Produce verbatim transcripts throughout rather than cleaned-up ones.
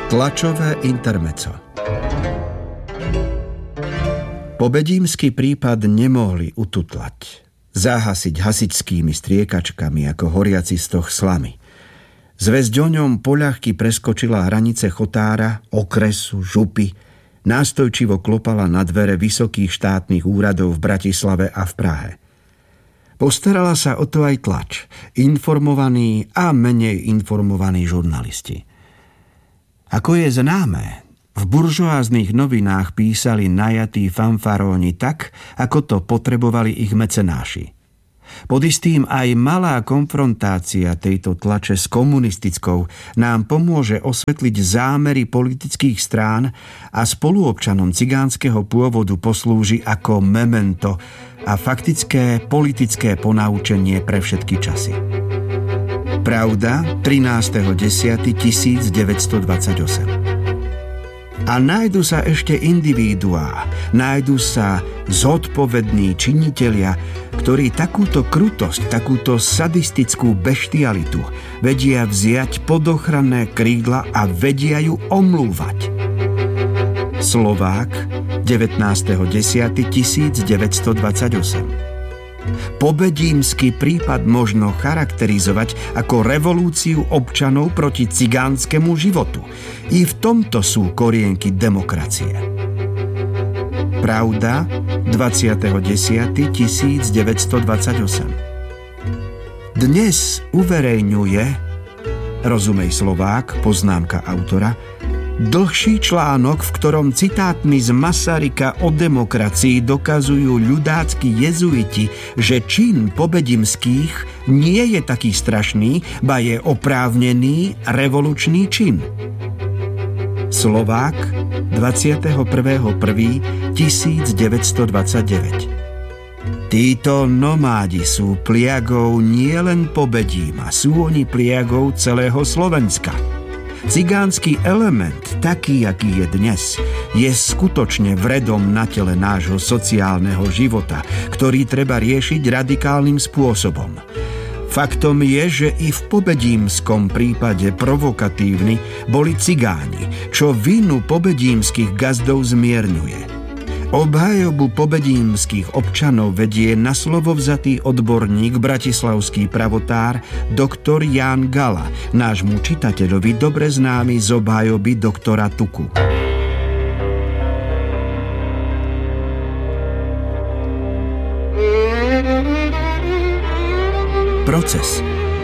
Tlačové intermeco. Pobedímsky prípad nemohli ututlať, zahasiť hasičskými striekačkami ako horiaci stoh slamy. Zvesť o ňom poľahky preskočila hranice chotára, okresu, župy, nástojčivo klopala na dvere vysokých štátnych úradov v Bratislave a v Prahe. Postarala sa o to aj tlač, informovaní a menej informovaní žurnalisti. Ako je známe, v buržoáznych novinách písali najatí fanfaróni tak, ako to potrebovali ich mecenáši. Pod istým aj malá konfrontácia tejto tlače s komunistickou nám pomôže osvetliť zámery politických strán a spoluobčanom cigánskeho pôvodu poslúži ako memento a faktické politické ponaučenie pre všetky časy. Pravda, trinásteho októbra tisícdeväťstodvadsaťosem. A nájdu sa ešte individuá, nájdu sa zodpovední činitelia, ktorí takúto krutosť, takúto sadistickú beštialitu vedia vziať pod ochranné krídla a vedia ju omlúvať. Slovák, devätnásteho októbra tisícdeväťstodvadsaťosem. Pobedímsky prípad možno charakterizovať ako revolúciu občanov proti cigánskemu životu. I v tomto sú korienky demokracie. Pravda, dvadsiateho októbra tisícdeväťstodvadsaťosem. Dnes uverejňuje, rozumej Slovák, poznámka autora, dlhší článok, v ktorom citátmi z Masaryka o demokracii dokazujú ľudácky jezuiti, že čin pobedimských nie je taký strašný, ba je oprávnený revolučný čin. Slovák, dvadsiateho prvého prvého tisícdeväťstodvadsaťdeväť. Títo nomádi sú pliagou nielen Pobedíma, sú oni pliagou celého Slovenska. Cigánsky element, taký, aký je dnes, je skutočne vredom na tele nášho sociálneho života, ktorý treba riešiť radikálnym spôsobom. Faktom je, že i v pobedímskom prípade provokatívni boli cigáni, čo vinu pobedímskych gazdov zmierňuje. Obhajobu pobedímskych občanov vedie na slovo vzatý odborník, bratislavský pravotár, doktor Ján Gala, nášmu čitateľovi dobre známy z obhajoby doktora Tuku. Proces.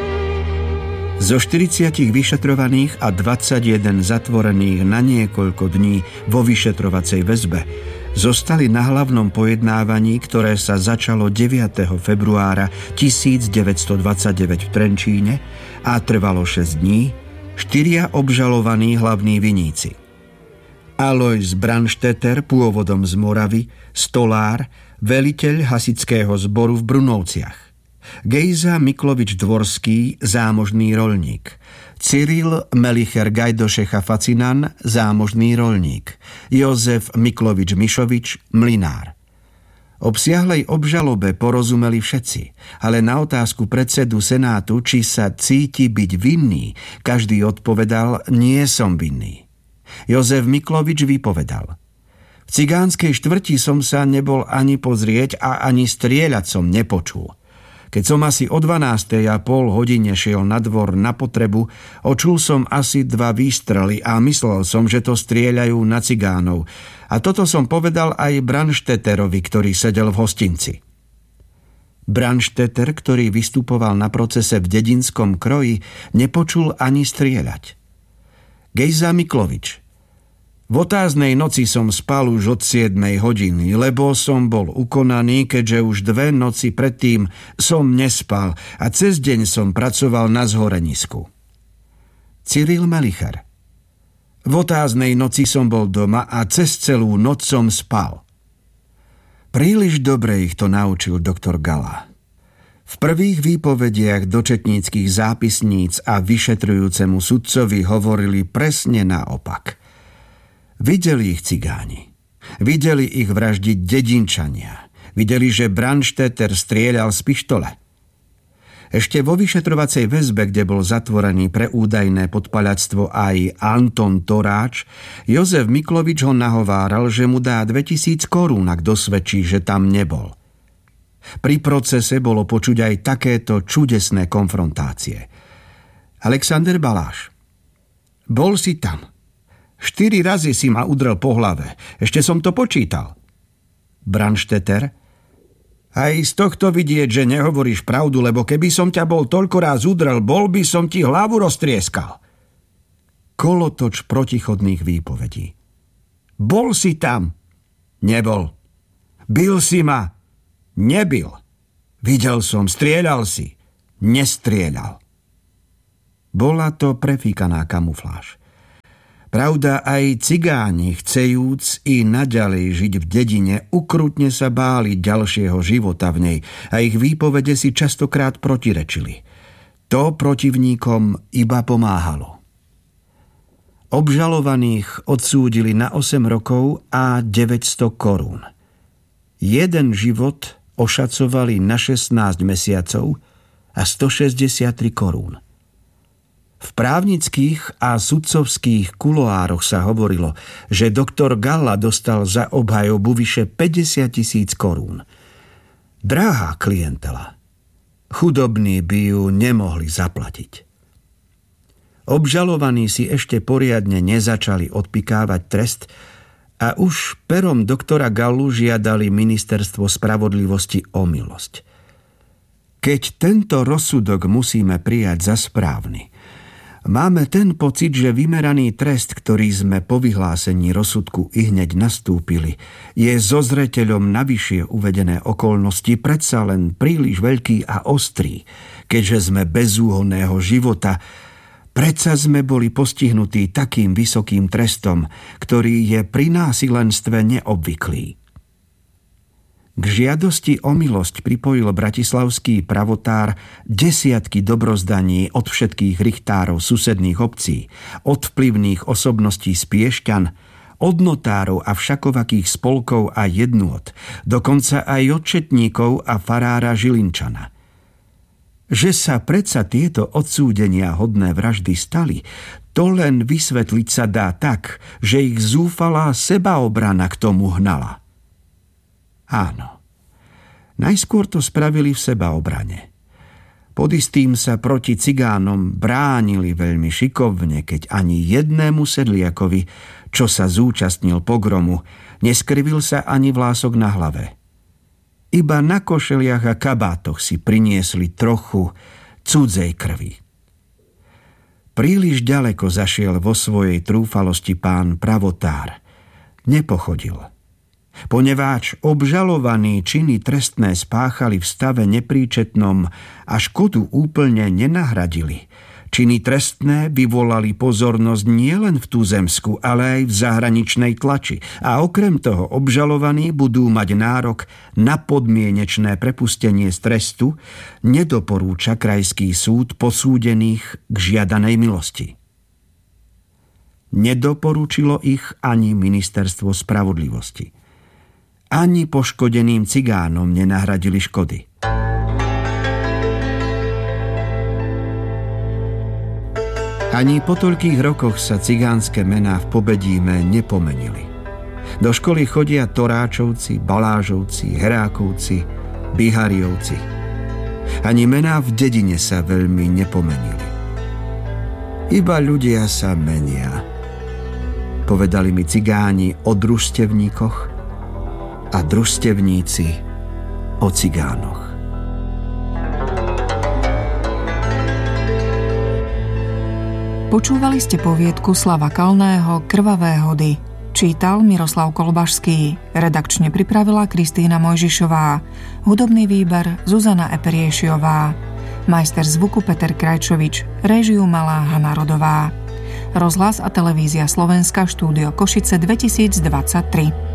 Zo štyridsiatich vyšetrovaných a dvadsaťjeden zatvorených na niekoľko dní vo vyšetrovacej väzbe zostali na hlavnom pojednávaní, ktoré sa začalo deviateho februára tisícdeväťstodvadsaťdeväť v Trenčíne a trvalo šesť dní, štyria obžalovaní hlavní viníci. Alojz Brandstetter, pôvodom z Moravy, stolár, veliteľ hasičského zboru v Brunovciach. Gejza Miklovič-Dvorský, zámožný roľník. Cyril Melicher Gajdošecha-Facinan, zámožný roľník. Jozef Miklovič-Mišovič, mlynár. Obsiahlej obžalobe porozumeli všetci, ale na otázku predsedu Senátu, či sa cíti byť vinný, každý odpovedal, nie som vinný. Jozef Miklovič vypovedal: v cigánskej štvrti som sa nebol ani pozrieť a ani strieľať som nepočul. Keď som asi o dvanástej a pol hodine šiel na dvor na potrebu, očul som asi dva výstrely a myslel som, že to strieľajú na cigánov. A toto som povedal aj Brandstetterovi, ktorý sedel v hostinci. Brandstetter, ktorý vystupoval na procese v dedinskom kroji, nepočul ani strieľať. Gejza Miklovič: v otáznej noci som spal už od siedmej hodiny, lebo som bol ukonaný, keďže už dve noci predtým som nespal a cez deň som pracoval na zhorenisku. Cyril Melicher: v otáznej noci som bol doma a cez celú noc som spal. Príliš dobre ich to naučil doktor Gala. V prvých výpovediach do četníckych zápisníc a vyšetrujúcemu sudcovi hovorili presne naopak. Videli ich cigáni. Videli ich vraždiť dedinčania. Videli, že Brandstetter strieľal z pištole. Ešte vo vyšetrovacej väzbe, kde bol zatvorený pre údajné podpaľactvo aj Anton Toráč, Jozef Miklovič ho nahováral, že mu dá dvetisíc korún, ak dosvedčí, že tam nebol. Pri procese bolo počuť aj takéto čudesné konfrontácie. Alexander Baláš: Bol si tam. Štyri razy si ma udrel po hlave. Ešte som to počítal. Brandstetter: Aj z tohto vidieť, že nehovoríš pravdu, lebo keby som ťa bol toľko ráz udrel, bol by som ti hlavu roztrieskal. Kolotoč protichodných výpovedí. Bol si tam? Nebol. Bil si ma? Nebil. Videl som, strieľal si. Nestrieľal. Bola to prefíkaná kamufláž. Pravda, aj cigáni, chcejúc i naďalej žiť v dedine, ukrutne sa báli ďalšieho života v nej a ich výpovede si častokrát protirečili. To protivníkom iba pomáhalo. Obžalovaných odsúdili na osem rokov a deväťsto korún. Jeden život ošacovali na šestnásť mesiacov a stošesťdesiattri korún. V právnických a sudcovských kuloároch sa hovorilo, že doktor Galla dostal za obhajobu vyše päťdesiat tisíc korún. Drahá klientela. Chudobní by ju nemohli zaplatiť. Obžalovaní si ešte poriadne nezačali odpikávať trest a už perom doktora Gallu žiadali ministerstvo spravodlivosti o milosť. Keď tento rozsudok musíme prijať za správny, máme ten pocit, že vymeraný trest, ktorý sme po vyhlásení rozsudku ihneď nastúpili, je so zreteľom na vyššie uvedené okolnosti predsa len príliš veľký a ostrý, keďže sme bezúhonného života, predsa sme boli postihnutí takým vysokým trestom, ktorý je pri násilenstve neobvyklý. K žiadosti o milosť pripojil bratislavský pravotár desiatky dobrozdaní od všetkých richtárov susedných obcí, od vplyvných osobností z Piešťan, od notárov a všakovakých spolkov a jednôt, dokonca aj od četníkov a farára Žilinčana. Že sa predsa tieto odsúdenia hodné vraždy stali, to len vysvetliť sa dá tak, že ich zúfalá sebaobrana k tomu hnala. Áno, najskôr to spravili v sebaobrane. Pod istým sa proti cigánom bránili veľmi šikovne, keď ani jednému sedliakovi, čo sa zúčastnil pogromu, neskrivil sa ani vlások na hlave. Iba na košeliach a kabátoch si priniesli trochu cudzej krvi. Príliš ďaleko zašiel vo svojej trúfalosti pán pravotár. Nepochodil. Poneváč obžalovaní činy trestné spáchali v stave nepríčetnom a škodu úplne nenahradili. Činy trestné vyvolali pozornosť nielen v tuzemsku, ale aj v zahraničnej tlači a okrem toho obžalovaní budú mať nárok na podmienečné prepustenie z trestu, nedoporúča krajský súd posúdených k žiadanej milosti. Nedoporučilo ich ani ministerstvo spravodlivosti. Ani poškodeným cigánom nenahradili škody. Ani po toľkých rokoch sa cigánske mená v Pobedíme nepomenili. Do školy chodia Toráčovci, Balážovci, Herákovci, Bihariovci. Ani mená v dedine sa veľmi nepomenili. Iba ľudia sa menia. Povedali mi cigáni o družstevníkoch a družstevníci o cigánoch. Počúvali ste poviedku Slava Kalného Krvavé hody. Čítal Miroslav Kolbašský. Redakčne pripravila Kristína Mojžišová. Hudobný výber Zuzana Eperiešiová. Majster zvuku Peter Krajčovič. Réžiu malá Hana Rodová. Rozhlas a televízia Slovenska, štúdio Košice dvetisícdvadsaťtri.